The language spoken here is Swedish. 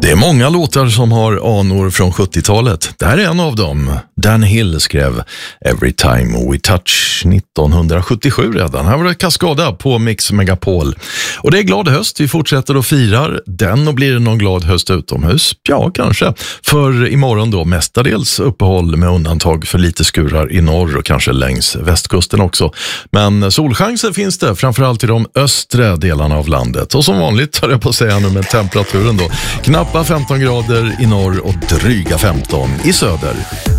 Det är många låtar som har anor från 70-talet. Det här är en av dem. Dan Hill skrev Every Time We Touch 1977 redan. Här var det Kaskada på Mix Megapol. Och det är glad höst. Vi fortsätter och firar den, och blir det någon glad höst utomhus? Ja, kanske. För imorgon då mestadels uppehåll med undantag för lite skurar i norr och kanske längs västkusten också. Men solchanser finns det, framförallt i de östra delarna av landet. Och som vanligt har jag på att säga nu med temperaturen då. Knappa 15 grader i norr och dryga 15 i söder.